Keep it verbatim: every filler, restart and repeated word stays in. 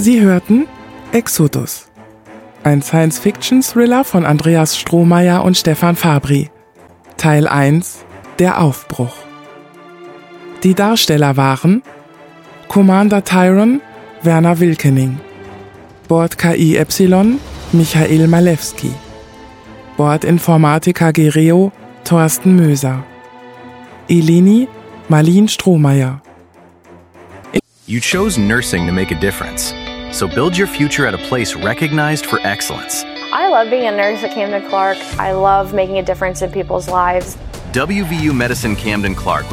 Sie hörten Exodus, ein Science-Fiction-Thriller von Andreas Strohmeier und Stefan Fabri. Teil eins, der Aufbruch. Die Darsteller waren Commander Tyron, Werner Wilkening, Bord-K I Epsilon, Michael Malewski, Bordinformatiker Gereo, Thorsten Möser, Eleni, Marlene Strohmeier. You chose nursing to make a difference, so build your future at a place recognized for excellence. I love being a nurse at Camden Clark. I love making a difference in people's lives. W V U Medicine Camden Clark